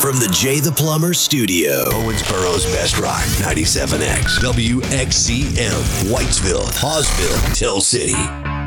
from the Jay the Plumber studio. Owensboro's Best Rock, 97X, WXCM, Whitesville, Hawesville, Till City.